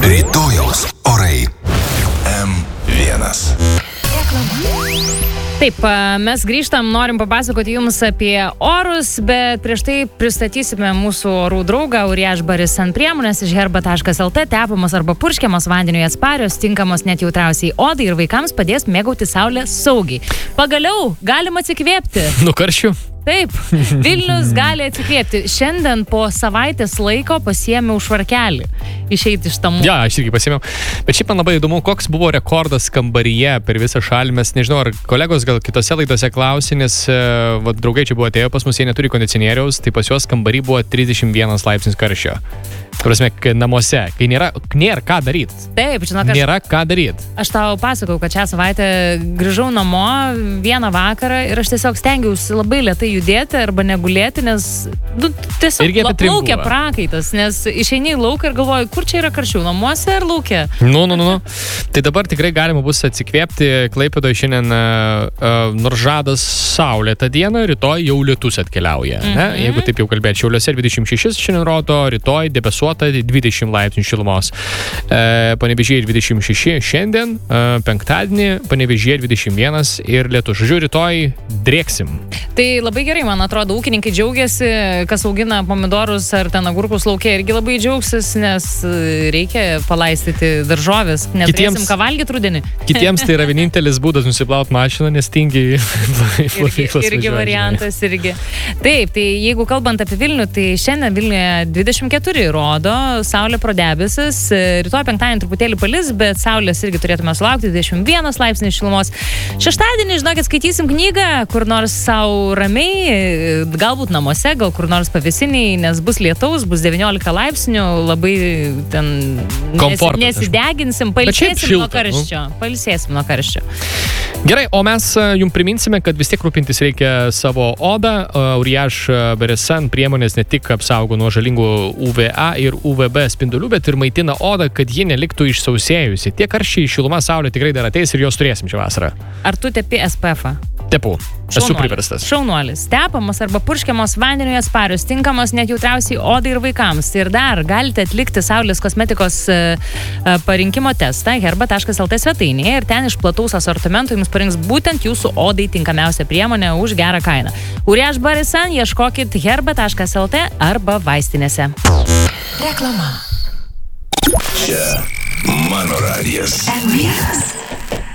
Rytojaus orai. M1. Taip, mes grįžtam, norim papasakoti jums apie orus, bet prieš tai pristatysime mūsų orų draugą Uriaž Barisan priemonės iš herba.lt, tepamos arba purškiamos vandeniui atsparios, tinkamos net jautriausiai odai ir vaikams padės mėgauti saulę saugiai. Pagaliau galima atsikvėpti. Nuo karščių? Taip, Vilnius gali atsikvėpti. Šiandien po savaitės laiko pasiėmiau švarkelį išeiti iš namų. Ja, aš irgi pasiėmiau. Bet šiaip man labai įdomu, koks buvo rekordas kambaryje per visą šalį. Mes nežinau, ar kolegos gal kitose laidose klausė, nes draugai čia buvo atėjo pas mus, jie neturi kondicionieriaus, tai pas juos kambarį buvo 31 laipsnis karščio. Prasme, namuose, kai nėra ką daryti. Taip, žinok, nėra ką daryti. Aš tau pasakau, kad šią savaitę grįžau namo vieną vakarą ir aš tiesiog stengiausi labai lėtai judėti arba negulėti, nes tiesiog laukia prakaitas, nes išeini į lauką ir galvoju, kur čia yra karščiau, namuose ar lauke? Nu. Tai dabar tikrai galima bus atsikvėpti. Klaipėdoje šiandien nors žadas saulėtą dieną, rytoj jau lietus atkeliauja. Jeigu taip jau kalbėti, Šiauliuose 26 šiandien rodo, rytoj debesuota 20 laipsnių šilumos. Panevėžyje 26 šiandien, penktadienį Panevėžyje 21 ir lietus. Žodžiu, rytoj drėksim. Tai labai gerai, man atrodo, ūkininkai džiaugiasi, kas augina pomidorus ar ten agurkus lauke, irgi labai džiaugsis, nes reikia palaistyti daržovės, neturėsim ką valgyti rudenį. Kitiems tai yra vienintelis būdas nusiplaut mašiną, nes tingiai plovyklas irgi variantas, irgi. Taip, tai jeigu kalbant apie Vilnių, tai šiandien Vilniuje 24 rodo, saulė pro debesis, rytoj penktadienį truputėlį palis, bet saulės irgi turėtume sulaukti 21 laipsnis šilumos. Šeštadienį, žinokit, skaitysim knygą, kur nors savo ramiai, galbūt namuose, gal kur nors pavėsiniai, nes bus lietaus, bus 19 laipsnių, labai ten nesideginsim, pailsėsim nuo karščio. Pailsėsim nuo karščio. Gerai, o mes jums priminsime, kad vis tiek rūpintis reikia savo odą. Uriaž Barisan priemonės ne tik apsaugo nuo žalingų UVA ir UVB spindulių, bet ir maitina odą, kad ji neliktų išsausėjusi. Tie karščiai, šiluma, saulė tikrai dar ateis ir jos turėsim šią vasarą. Ar tu tepi SPF-ą? Tepu. Esu priverstas. Šaunuolis. Tepamos arba purškiamos vandeniui atsparios, tinkamos net jautriausiai odai ir vaikams. Ir dar galite atlikti saulės kosmetikos parinkimo testą herba.lt svetainėje ir ten iš plataus asortimento jums parinks būtent jūsų odai tinkamiausią priemonę už gerą kainą. Uriaž Barisan ieškokit herba.lt arba vaistinėse. Reklama. Čia mano radijas. M1.